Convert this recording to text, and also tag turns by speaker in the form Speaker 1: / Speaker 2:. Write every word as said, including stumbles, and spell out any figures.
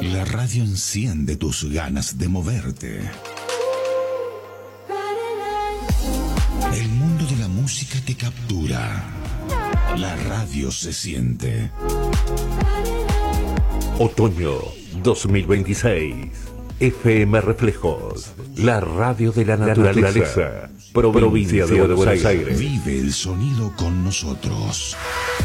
Speaker 1: La radio enciende tus ganas de moverte. El mundo de la música te captura. La radio se siente.
Speaker 2: Otoño dos mil veintiséis. F M Reflejos, la radio de la naturaleza, naturaleza provincia, provincia de Buenos, Buenos Aires.
Speaker 1: Aires. Vive el sonido con nosotros.